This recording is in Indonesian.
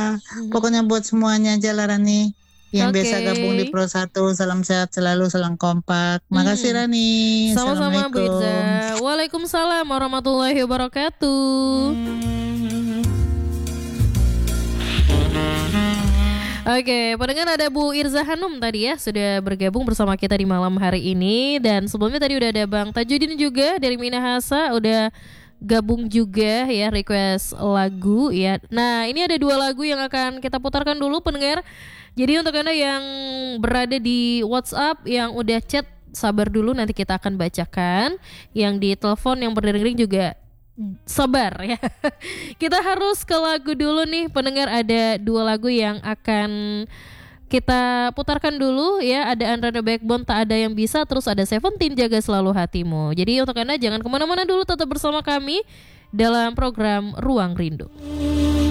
Mhm. Pokoknya buat semuanya aja lah Rani. Yang biasa gabung di Oke. Pro 1, salam sehat selalu, salam kompak. Makasih Mhm. Rani. Sama-sama Bu Assalamualaikum. Irza. Waalaikumsalam warahmatullahi wabarakatuh. Oke, pendengar ada Bu Irza Hanum tadi ya sudah bergabung bersama kita di malam hari ini, dan sebelumnya tadi udah ada Bang Tajudin juga dari Minahasa udah gabung juga ya, request lagu ya. Nah, ini ada 2 lagu yang akan kita putarkan dulu pendengar. Jadi untuk Anda yang berada di WhatsApp yang udah chat, sabar dulu nanti kita akan bacakan. Yang di telepon yang berdering-dering juga sabar ya. Kita harus ke lagu dulu nih pendengar, ada 2 lagu yang akan kita putarkan dulu ya. Ada Andra The Backbone Tak Ada Yang Bisa, terus ada Seventeen Jaga Selalu Hatimu. Jadi untuk Anda jangan kemana-mana dulu, tetap bersama kami dalam program Ruang Rindu.